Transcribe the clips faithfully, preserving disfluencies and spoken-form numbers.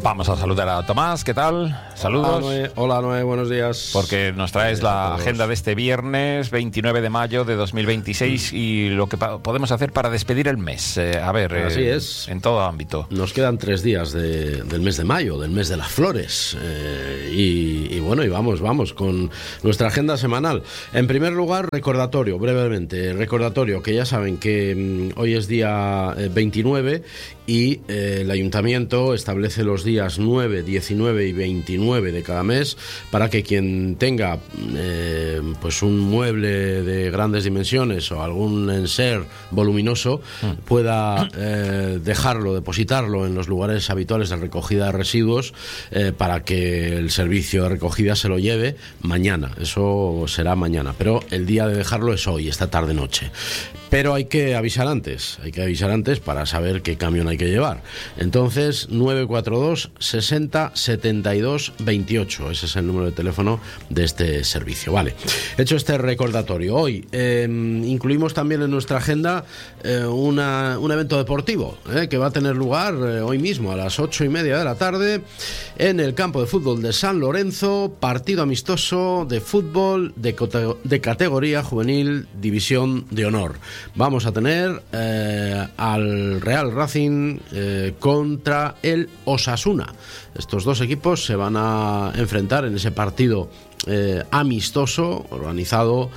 Vamos a saludar a Tomás, ¿qué tal? Saludos. Hola Noé, Hola, Noé, buenos días. Porque nos traes la agenda de este viernes veintinueve de mayo de dos mil veintiséis y lo que pa- podemos hacer para despedir el mes. Eh, a ver, Así eh, es. En todo ámbito. Nos quedan tres días de, del mes de mayo, del mes de las flores. Eh, y, y bueno, y vamos, vamos con nuestra agenda semanal. En primer lugar, recordatorio, brevemente, recordatorio, que ya saben que mmm, hoy es día eh, veintinueve y eh, el ayuntamiento establece los días nueve, diecinueve y veintinueve de cada mes para que quien tenga eh, pues un mueble de grandes dimensiones o algún enser voluminoso mm. pueda eh, dejarlo, depositarlo en los lugares habituales de recogida de residuos eh, para que el servicio de recogida se lo lleve mañana. Eso será mañana, pero el día de dejarlo es hoy, esta tarde noche. Pero hay que avisar antes, hay que avisar antes para saber qué camión hay que llevar. Entonces, nueve cuatro dos, sesenta, setenta y dos, veintiocho, ese es el número de teléfono de este servicio. Vale, hecho este recordatorio, hoy eh, incluimos también en nuestra agenda eh, una, un evento deportivo eh, que va a tener lugar eh, hoy mismo a las ocho y media de la tarde en el campo de fútbol de San Lorenzo, partido amistoso de fútbol de, de categoría juvenil División de Honor. Vamos a tener eh, al Real Racing eh, contra el Osasuna. Estos dos equipos se van a enfrentar en ese partido eh, amistoso organizado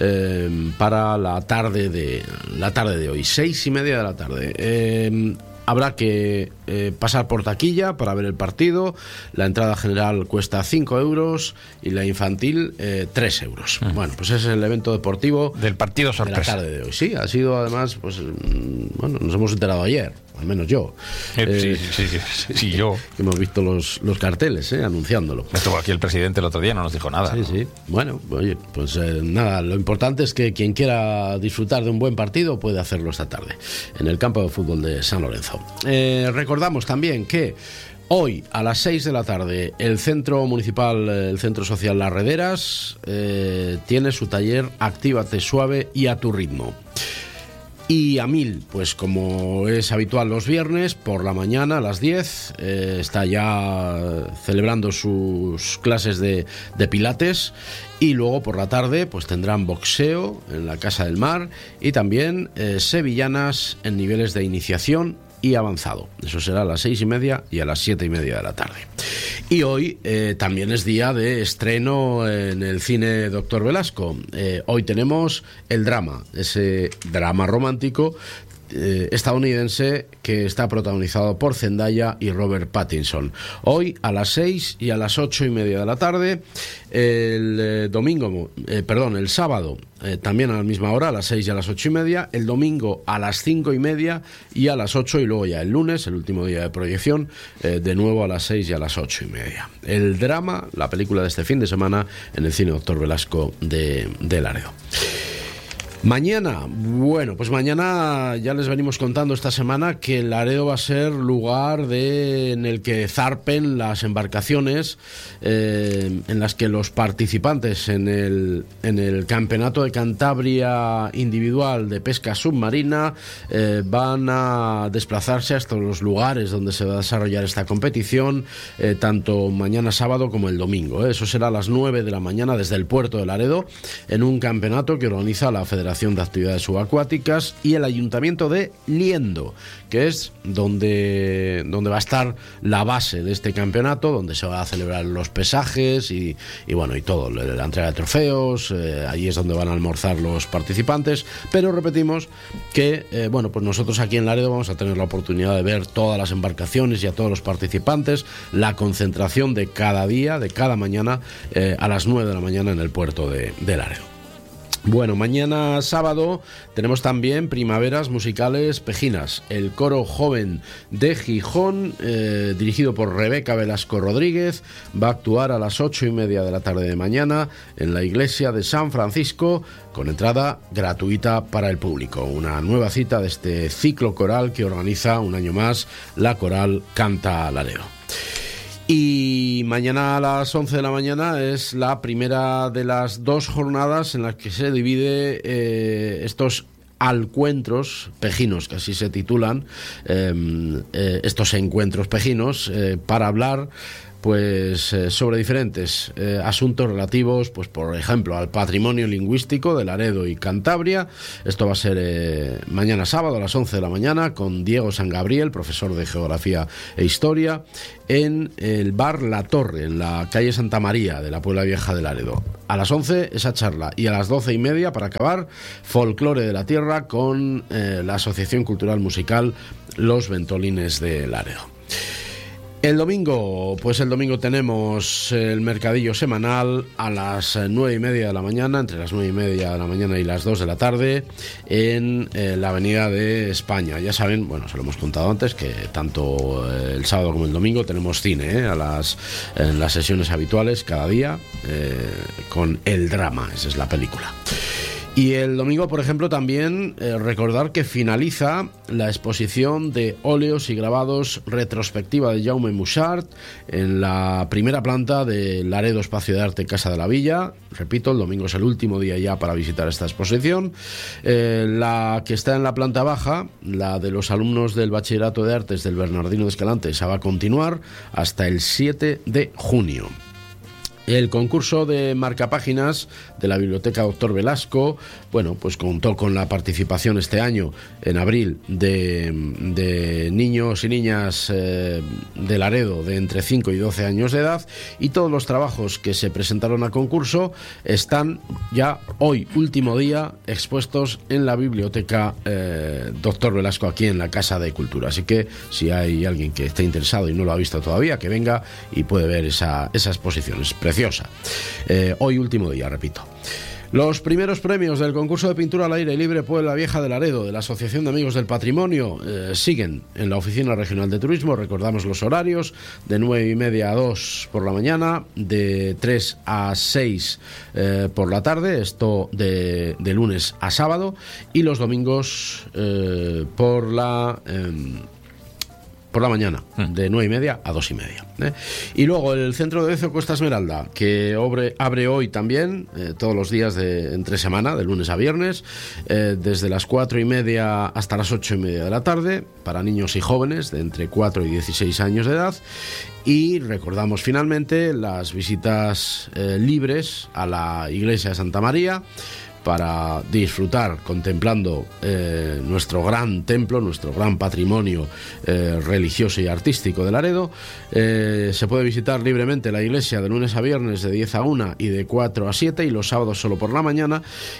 eh, para la tarde de la tarde de hoy, seis y media de la tarde. Eh, Habrá que eh, pasar por taquilla para ver el partido. La entrada general cuesta cinco euros y la infantil eh, tres euros. Uh-huh. Bueno, pues ese es el evento deportivo del partido sorpresa de la tarde de hoy. Sí, ha sido además, pues bueno, nos hemos enterado ayer, al menos yo. Eh, sí, sí, sí, sí, sí, yo. Hemos visto los, los carteles eh, anunciándolo. Estuvo aquí el presidente el otro día, no nos dijo nada. Sí, ¿no? sí. Bueno, oye, pues eh, nada, lo importante es que quien quiera disfrutar de un buen partido puede hacerlo esta tarde en el campo de fútbol de San Lorenzo. Eh, recordamos también que hoy a las seis de la tarde el Centro Municipal, el Centro Social Las Rederas, eh, tiene su taller Actívate Suave y a tu ritmo. Y a mil, pues como es habitual los viernes, por la mañana a las diez, eh, está ya celebrando sus clases de, de pilates. Y luego por la tarde pues tendrán boxeo en la Casa del Mar y también eh, sevillanas en niveles de iniciación y avanzado. Eso será a las seis y media y a las siete y media de la tarde. Y hoy eh, también es día de estreno en el cine Doctor Velasco. Eh, hoy tenemos el drama, ese drama romántico eh, estadounidense que está protagonizado por Zendaya y Robert Pattinson. Hoy a las seis y a las ocho y media de la tarde. El eh, domingo, eh, perdón, el sábado eh, también a la misma hora, a las seis y a las ocho y media. El domingo a las cinco y media y a las ocho, y luego ya el lunes, el último día de proyección, eh, de nuevo a las seis y a las ocho y media. El drama, la película de este fin de semana en el cine Doctor Velasco de, de Laredo. Mañana, bueno, pues mañana ya les venimos contando esta semana que Laredo va a ser lugar de, en el que zarpen las embarcaciones eh, en las que los participantes en el, en el Campeonato de Cantabria Individual de Pesca Submarina eh, van a desplazarse hasta los lugares donde se va a desarrollar esta competición, eh, tanto mañana sábado como el domingo. ¿eh? Eso será a las nueve de la mañana desde el puerto de Laredo, en un campeonato que organiza la Federación de Actividades Subacuáticas y el Ayuntamiento de Liendo, que es donde, donde va a estar la base de este campeonato, donde se van a celebrar los pesajes y, y bueno, y todo, la entrega de trofeos. Eh, allí es donde van a almorzar los participantes, pero repetimos que eh, bueno, pues nosotros aquí en Laredo vamos a tener la oportunidad de ver todas las embarcaciones y a todos los participantes, la concentración de cada día, de cada mañana, eh, a las nueve de la mañana en el puerto de, de Laredo. Bueno, mañana sábado tenemos también Primaveras Musicales Pejinas. El coro joven de Gijón, eh, dirigido por Rebeca Velasco Rodríguez, va a actuar a las ocho y media de la tarde de mañana en la iglesia de San Francisco, con entrada gratuita para el público. Una nueva cita de este ciclo coral que organiza un año más la coral Canta Laredo. Y mañana a las once de la mañana es la primera de las dos jornadas en las que se divide eh, estos alcuentros pejinos, que así se titulan eh, eh, estos encuentros pejinos, eh, para hablar pues eh, sobre diferentes eh, asuntos relativos, pues por ejemplo, al patrimonio lingüístico de Laredo y Cantabria. Esto va a ser eh, mañana sábado a las once de la mañana con Diego San Gabriel, profesor de Geografía e Historia, en el bar La Torre, en la calle Santa María de la Puebla Vieja de Laredo. A las once esa charla, y a las doce y media, para acabar, Folclore de la Tierra con eh, la Asociación Cultural Musical Los Ventolines de Laredo. El domingo, pues el domingo tenemos el mercadillo semanal a las nueve y media de la mañana, entre las nueve y media de la mañana y las dos de la tarde, en eh, la Avenida de España. Ya saben, bueno, se lo hemos contado antes, que tanto el sábado como el domingo tenemos cine, ¿eh? a las, en las sesiones habituales cada día, eh, con El Drama, esa es la película. Y el domingo, por ejemplo, también eh, recordar que finaliza la exposición de óleos y grabados retrospectiva de Jaume Mussart en la primera planta de Laredo Espacio de Arte Casa de la Villa. Repito, el domingo es el último día ya para visitar esta exposición. Eh, la que está en la planta baja, la de los alumnos del Bachillerato de Artes del Bernardino de Escalante, esa va a continuar hasta el siete de junio. El concurso de marcapáginas de la Biblioteca Doctor Velasco, bueno, pues contó con la participación este año, en abril, de, de niños y niñas eh, de Laredo de entre cinco y doce años de edad, y todos los trabajos que se presentaron a concurso están ya hoy, último día, expuestos en la Biblioteca eh, Doctor Velasco, aquí en la Casa de Cultura. Así que si hay alguien que esté interesado y no lo ha visto todavía, que venga y puede ver esa, esa exposición. Es preciosa. Eh, hoy último día, repito. Los primeros premios del concurso de pintura al aire libre Puebla Vieja de Laredo de la Asociación de Amigos del Patrimonio eh, siguen en la Oficina Regional de Turismo. Recordamos los horarios: de nueve y media a dos por la mañana, de tres a seis eh, por la tarde, esto de, de lunes a sábado, y los domingos eh, por la... Eh, por la mañana, de nueve y media a dos y media. ¿eh? Y luego el Centro de Ocio Costa Esmeralda, que obre, abre hoy también, eh, todos los días de entre semana, de lunes a viernes, eh, desde las cuatro y media hasta las ocho y media de la tarde, para niños y jóvenes de entre cuatro y dieciséis años de edad. Y recordamos finalmente las visitas eh, libres a la Iglesia de Santa María, para disfrutar contemplando eh, nuestro gran templo, nuestro gran patrimonio eh, religioso y artístico de Laredo. Eh, se puede visitar libremente la iglesia de lunes a viernes de diez a una y de cuatro a siete, y los sábados solo por la mañana.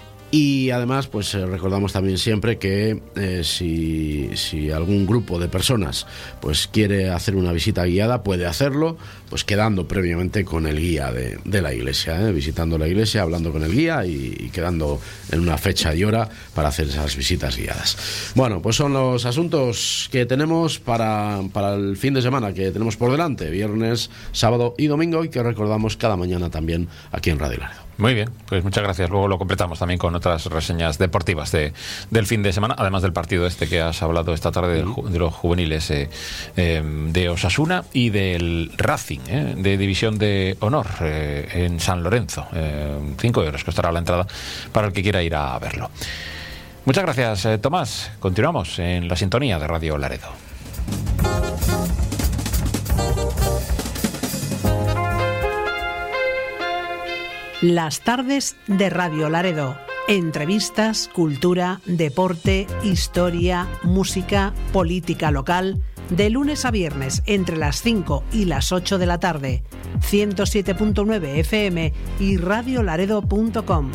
Y además, pues eh, recordamos también siempre que eh, si, si algún grupo de personas pues quiere hacer una visita guiada, puede hacerlo, pues quedando previamente con el guía de, de la iglesia, ¿eh? visitando la iglesia, hablando con el guía y, y quedando en una fecha y hora para hacer esas visitas guiadas. Bueno, pues son los asuntos que tenemos para, para el fin de semana que tenemos por delante, viernes, sábado y domingo, y que recordamos cada mañana también aquí en Radio Laredo. Muy bien, pues muchas gracias. Luego lo completamos también con otras reseñas deportivas de, del fin de semana, además del partido este que has hablado esta tarde del, de los juveniles eh, eh, de Osasuna y del Racing, eh, de División de Honor eh, en San Lorenzo. Eh, cinco euros costará la entrada para el que quiera ir a verlo. Muchas gracias, eh, Tomás. Continuamos en la sintonía de Radio Laredo. Las tardes de Radio Laredo. Entrevistas, cultura, deporte, historia, música, política local. De lunes a viernes entre las cinco y las ocho de la tarde. ciento siete punto nueve F M y radio laredo punto com.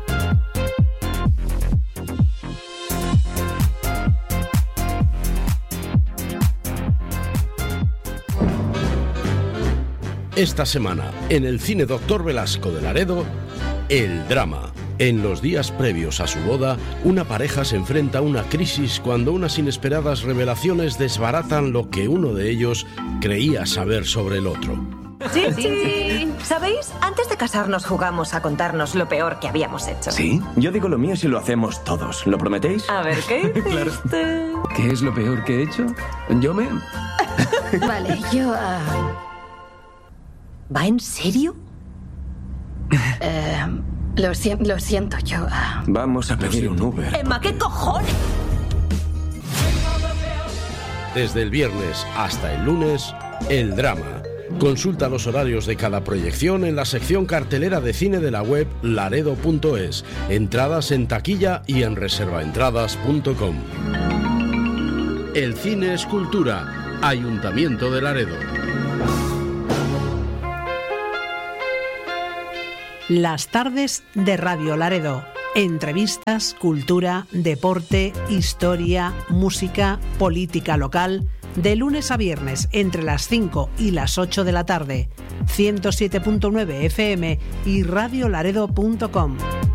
Esta semana, en el Cine Doctor Velasco de Laredo, El Drama. En los días previos a su boda, una pareja se enfrenta a una crisis cuando unas inesperadas revelaciones desbaratan lo que uno de ellos creía saber sobre el otro. Sí, sí. ¿Sabéis? Antes de casarnos jugamos a contarnos lo peor que habíamos hecho. ¿Sí? Yo digo lo mío si lo hacemos todos. ¿Lo prometéis? A ver, ¿qué hiciste? Claro. ¿Qué es lo peor que he hecho? Yo me... Vale, yo... Uh... ¿Va en serio? eh, Lo, si- lo siento, yo... ah. Vamos a pedir un Uber. Emma, ¿qué cojones? Desde el viernes hasta el lunes, El Drama. Consulta los horarios de cada proyección en la sección cartelera de cine de la web laredo punto es. Entradas en taquilla y en reservaentradas punto com. El cine es cultura. Ayuntamiento de Laredo. Las tardes de Radio Laredo. Entrevistas, cultura, deporte, historia, música, política local. De lunes a viernes entre las cinco y las ocho de la tarde. ciento siete punto nueve F M y radio laredo punto com.